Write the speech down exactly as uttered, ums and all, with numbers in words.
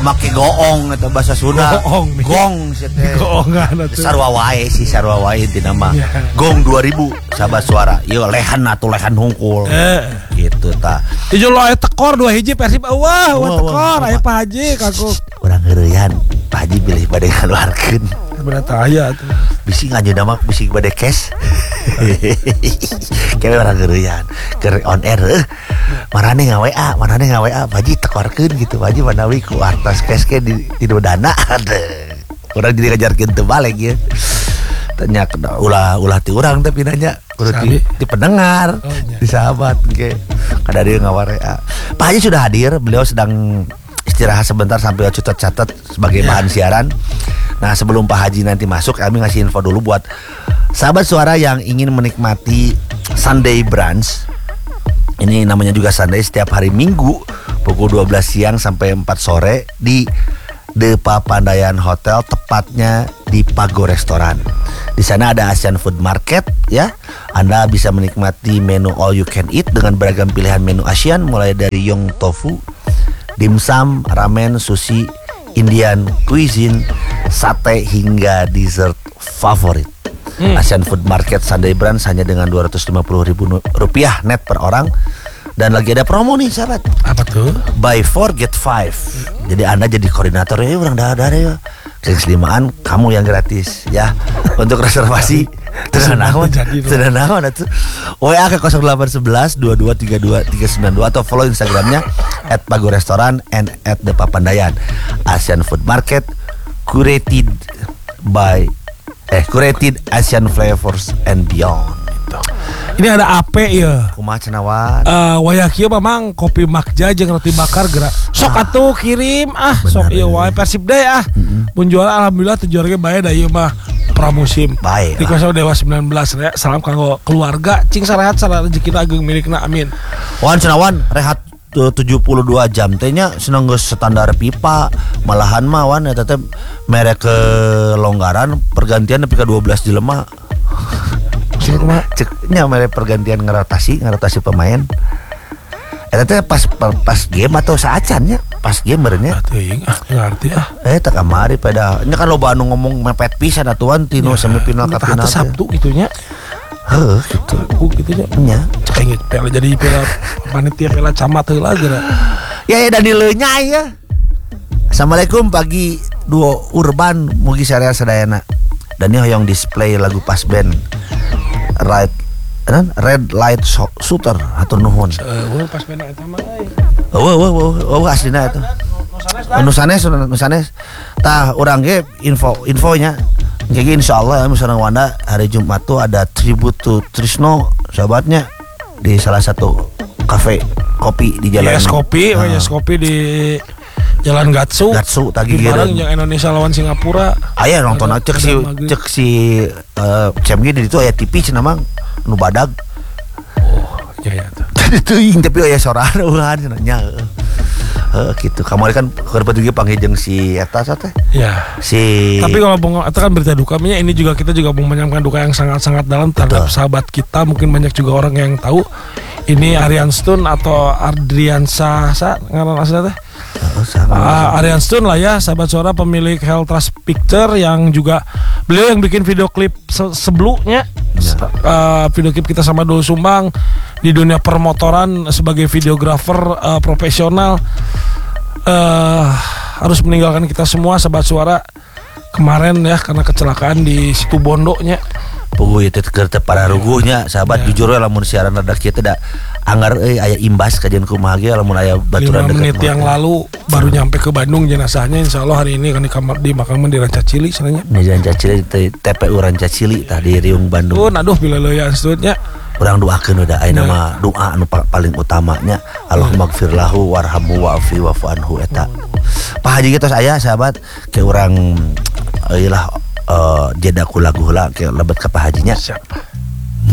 make goong atau bahasa Sunda. Goong. Gong sih teh. Goongan atuh. Sarua wae sih sarua wae intina mah. Ya. Gong dua ribu sahabat suara. Ieu lehan atuh lehan hungkul. Eh. Gitu ta. Ijo lo aya tekor dua hiji Persib. Wah, wah Wah, tekor wah, aya wah. Pak Haji kagok. Urang heureuyan Pak Haji bilih bade ngaluarkeun. Berata aya atuh. Bisi ngajeuna mah bisi bade cash. Kayak orang geureuyan keur on air heuh. Marane nga W A, marane nga W A, Pak Haji tekorkeun gitu. Pak Haji manawi ku artos cash ke di di dana. Urang jadi ngajarkeun teu balik ya. Tanya ulah ulah ti urang tapi nanya kudu di, di pendengar, oh, iya. Di sahabat ge. Kada dia ngawarea. Pak Haji sudah hadir, beliau sedang istirahat sebentar sambil catat-catat sebagai yeah. bahan siaran. Nah, sebelum Pak Haji nanti masuk, kami ngasih info dulu buat sahabat suara yang ingin menikmati Sunday Brunch. Ini namanya juga Sunday, setiap hari Minggu pukul dua belas siang sampai empat sore di The Papandayan Hotel, tepatnya di Pago Restoran. Di sana ada Asian Food Market ya. Anda bisa menikmati menu all you can eat dengan beragam pilihan menu Asian mulai dari Yong Tofu, dimsum, ramen, sushi, Indian cuisine, sate hingga dessert favorit. Hmm. Asian Food Market Sunday Brunch hanya dengan dua ratus lima puluh ribu rupiah net per orang. Dan lagi ada promo nih sahabat. Apa tuh? Buy four get five. Jadi Anda jadi koordinator ya, orang dah-dah ya. Kering selimaan kamu yang gratis ya. Untuk reservasi sudah naon, sudah naon atuh. W A ke nol delapan satu satu dua dua tiga dua tiga sembilan dua atau follow Instagramnya at pago restoran and at the papandayan. Asian Food Market curated by eh curated Asian flavors and beyond. Ini ada A P ya. Kumaha cenah uh, wayah kieu mamang kopi makja jeung roti bakar geura. Sok atuh kirim ah, benar, sok ieu wae Persib deui ah. Mm-hmm. Mun juara alhamdulillah teu juara ge bae da ieu mah pramusim. Bae. Di Koso Dewa sembilan belas ya. Salam kanggo keluarga, cing sarehat sareng rezekina ageung milikna amin. Wan cenah wan rehat tujuh puluh dua jam teh nya seneng geus standar pipa. Malahan mah wan eta teh mere kelonggaran pergantian nepi ka dua belas jelema. Ceknya mere pergantian ngerotasi ngerotasi pemain. Eta teh pas pas game atau saacan nya pas game benernya. Teuing ah ngarti ah. Eh tak kamari pada. Nya kan loba anu ngomong mepet pisan atuan tino ya, semifinal ka final. Sabtu gitunya. Heuh gitu. Ku gitunya. Nya. Cek inget piala jadi piala panitia piala camat heula geura. Ya ya Danileu nya ya. Assalamualaikum pagi duo urban mugi sareal sadayana. Dan ini hoyong display lagu pas band right kan red light shooter atau nuhun. Eueuh pas band eta mah euy. Eueuh eueuh eueuh aslina eta. Nu sanes nu sanes. Tah urang ge info infonya. Jadi insyaallah ya misalnya Wanda hari Jumat tuh ada tribute to Trisno sahabatnya di salah satu kafe kopi di jalan. Yes kopi, uh. yes kopi di Jalan Gatsu. Gatsu tagi bareng yang Indonesia lawan Singapura. Aya nonton cek si cek si uh, C M G di ditu aya T V cenah mang nu badag. Oh, iya ya tuh. Teuing tapi aya sorangan ulah cenah nya. Heeh gitu. Kamari kan keur juga panggil jeung si eta teh. Ya. Si Tapi kalau bong itu kan berita duka nya ini juga kita juga menyampaikan duka yang sangat-sangat dalam terhadap betul. Sahabat kita, mungkin banyak juga orang yang tahu. Ini Aryan Stun atau Ardriansa sa ngaran asli teh. Uh, Aryan Stun lah ya, sahabat suara pemilik Hell Trust Picture yang juga beliau yang bikin video klip se- sebelumnya ya. uh, video klip kita sama Doel Sumbang di dunia permotoran sebagai videografer uh, profesional uh, harus meninggalkan kita semua sahabat suara kemarin ya karena kecelakaan di Situ Bondonya. Puguh itu keur teu para ruguhnya sahabat ya. Jujur lamun siaran rada kieu teh da anggar euy aya imbas kajian kumaha ge lamun aya baturan dekat. lima menit yang lalu baru nyampe ke Bandung jenazahnya insyaallah hari ini kan di kamar di makam di Rancacili sananya. Di Rancacili T P U Rancacili tah di Riung Bandung. Oh aduh bila leuyan stutnya. Urang doakeun udah aya nama doa anu paling utamanya Allahumma gfir lahu warhamhu wa'fi wa'fu anhu eta. Pak Haji kitu aya sahabat ke urang euy lah Uh, jeda ku lagu heula ke lebet ka Pak Hajinya. Siapa?